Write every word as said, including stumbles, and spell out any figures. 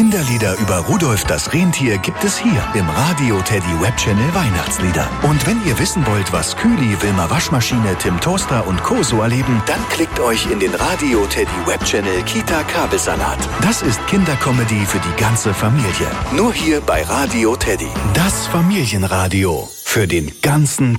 Kinderlieder über Rudolf das Rentier gibt es hier im Radio Teddy Webchannel Weihnachtslieder. Und wenn ihr wissen wollt, was Kühli, Wilma Waschmaschine, Tim Toaster und Co. so erleben, dann klickt euch in den Radio Teddy Webchannel Kita Kabelsalat. Das ist Kindercomedy für die ganze Familie. Nur hier bei Radio Teddy. Das Familienradio für den ganzen